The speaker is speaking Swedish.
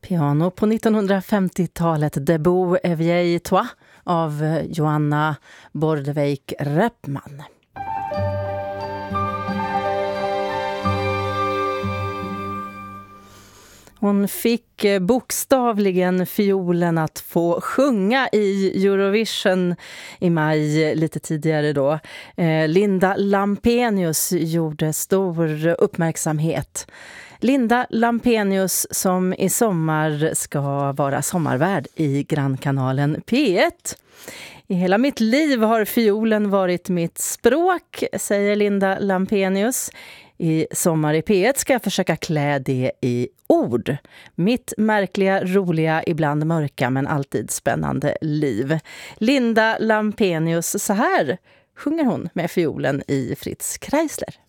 Piano på 1950-talet, Debout et vieille toi av Johanna Bordewijk-Repman. Hon fick bokstavligen fiolen att få sjunga i Eurovision i maj lite tidigare då. Linda Lampenius gjorde stor uppmärksamhet. Linda Lampenius som i sommar ska vara sommarvärd i grannkanalen P1. I hela mitt liv har fiolen varit mitt språk, säger Linda Lampenius. I Sommar i P1 ska jag försöka klä det i ord. Mitt märkliga, roliga, ibland mörka men alltid spännande liv. Linda Lampenius, så här sjunger hon med fiolen i Fritz Kreisler.